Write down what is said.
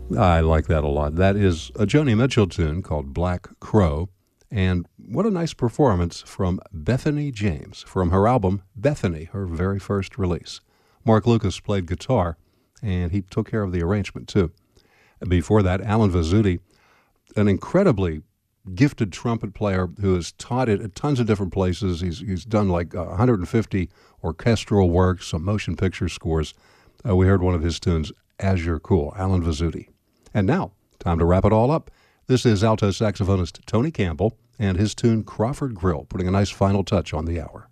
I like that a lot. That is a Joni Mitchell tune called Black Crow. And what a nice performance from Bethany James from her album Bethany, her very first release. Mark Lucas played guitar, and he took care of the arrangement too. Before that, Alan Vizzuti, an incredibly gifted trumpet player who has taught it at tons of different places. He's done like 150 orchestral works, some motion picture scores. We heard one of his tunes, As You're Cool, Alan Vizzuti. And now, time to wrap it all up. This is alto saxophonist Tony Campbell and his tune Crawford Grill, putting a nice final touch on the hour.